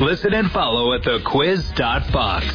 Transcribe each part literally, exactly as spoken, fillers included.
Listen and follow at the quiz dot fox.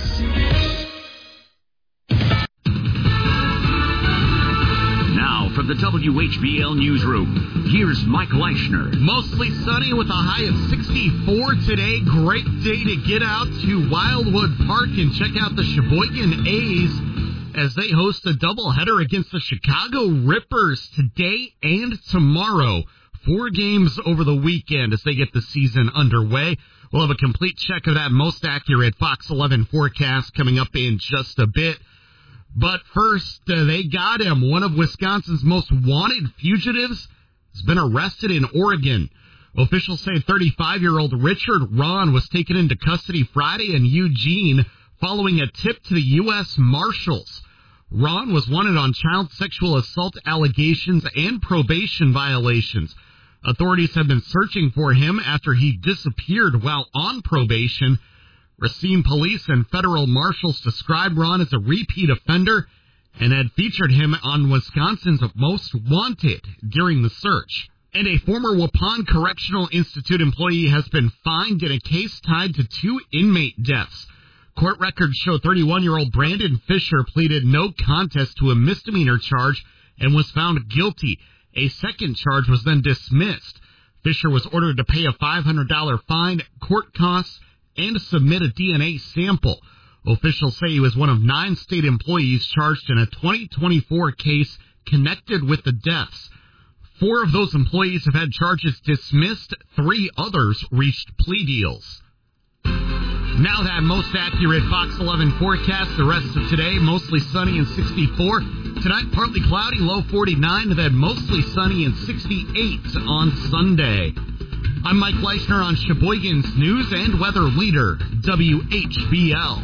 Now from the W H B L Newsroom, here's Mike Leishner. Mostly sunny with a high of sixty-four today. Great day to get out to Wildwood Park and check out the Sheboygan A's as they host a doubleheader against the Chicago Rippers today and tomorrow. Four games over the weekend as they get the season underway. We'll have a complete check of that most accurate Fox eleven forecast coming up in just a bit. But first, uh, they got him. One of Wisconsin's most wanted fugitives has been arrested in Oregon. Officials say thirty-five-year-old Richard Ron was taken into custody Friday in Eugene following a tip to the U S Marshals. Ron was wanted on child sexual assault allegations and probation violations. Authorities have been searching for him after he disappeared while on probation. Racine police and federal marshals described Ron as a repeat offender and had featured him on Wisconsin's Most Wanted during the search. And a former Waupun Correctional Institute employee has been fined in a case tied to two inmate deaths. Court records show thirty-one-year-old Brandon Fisher pleaded no contest to a misdemeanor charge and was found guilty. A second charge was then dismissed. Fisher was ordered to pay a five hundred dollars fine, court costs, and submit a D N A sample. Officials say he was one of nine state employees charged in a twenty twenty-four case connected with the deaths. Four of those employees have had charges dismissed. Three others reached plea deals. Now that most accurate Fox eleven forecast. The rest of today, mostly sunny and sixty-four. Tonight, partly cloudy, low forty-nine, then mostly sunny and sixty-eight on Sunday. I'm Mike Leishner on Sheboygan's News and Weather Leader, W H B L.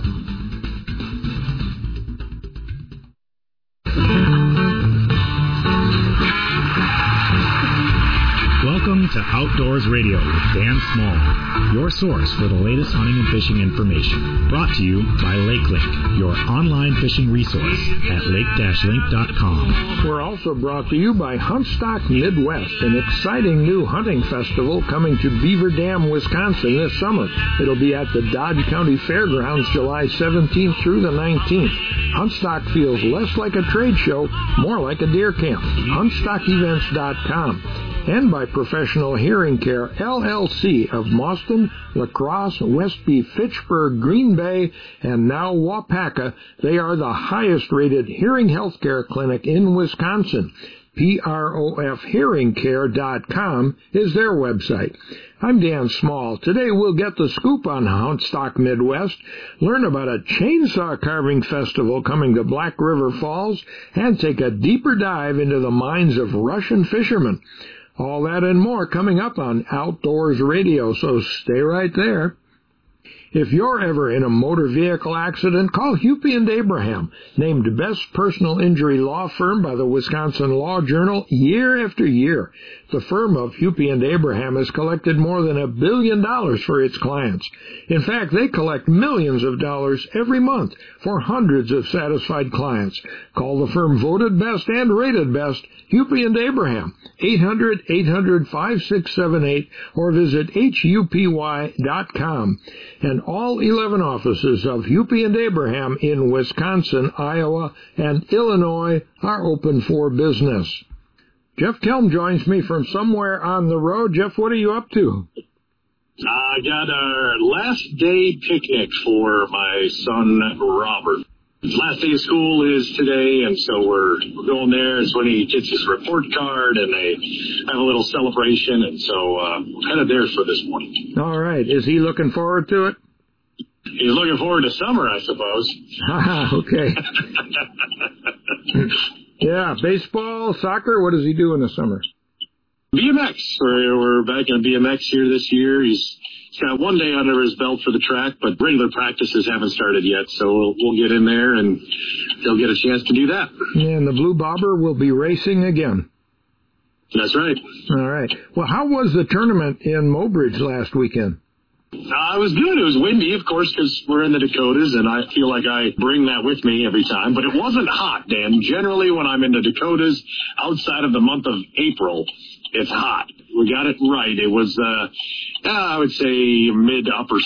Welcome to Outdoors Radio with Dan Small, your source for the latest hunting and fishing information. Brought to you by LakeLink, your online fishing resource at lake dash link dot com. We're also brought to you by Huntstock Midwest, an exciting new hunting festival coming to Beaver Dam, Wisconsin this summer. It'll be at the Dodge County Fairgrounds July seventeenth through the nineteenth. Huntstock feels less like a trade show, more like a deer camp. huntstock events dot com. And by Professional Hearing Care, L L C of Mauston, La Crosse, Westby, Fitchburg, Green Bay, and now Waupaca. They are the highest-rated hearing health care clinic in Wisconsin. P R O F hearing care dot com is their website. I'm Dan Small. Today we'll get the scoop on Huntstock Midwest, learn about a chainsaw carving festival coming to Black River Falls, and take a deeper dive into the minds of Russian fishermen. All that and more coming up on Outdoors Radio, so stay right there. If you're ever in a motor vehicle accident, call Hupy and Abraham, named Best Personal Injury Law Firm by the Wisconsin Law Journal year after year. The firm of Hupy and Abraham has collected more than a billion dollars for its clients. In fact, they collect millions of dollars every month for hundreds of satisfied clients. Call the firm voted best and rated best, Hupy and Abraham, eight hundred, eight hundred, five six seven eight, or visit H U P Y dot com. And all eleven offices of Hupy and Abraham in Wisconsin, Iowa, and Illinois are open for business. Jeff Kelm joins me from somewhere on the road. Jeff, what are you up to? I got our last day picnic for my son, Robert. His last day of school is today, and so we're, we're going there. It's when he gets his report card, and they have a little celebration, and so uh, we're kind of there for this morning. All right. Is he looking forward to it? He's looking forward to summer, I suppose. Okay. Yeah, baseball, soccer, what does he do in the summer? B M X. We're, we're back in B M X here this year. He's, he's got one day under his belt for the track, but regular practices haven't started yet, so we'll, we'll get in there, and he'll get a chance to do that. And the Blue Bobber will be racing again. That's right. All right. Well, how was the tournament in Mobridge last weekend? Uh, it was good. It was windy, of course, because we're in the Dakotas, and I feel like I bring that with me every time. But it wasn't hot, Dan. Generally, when I'm in the Dakotas, outside of the month of April, it's hot. We got it right. It was, uh, I would say, mid-upper